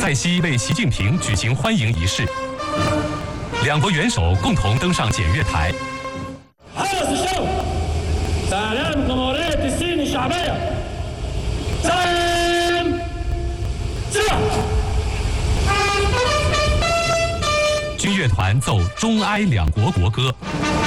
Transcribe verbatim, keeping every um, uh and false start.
在西为习近平举行欢迎仪式，两国元首共同登上检阅台。军乐团奏中埃两国国歌。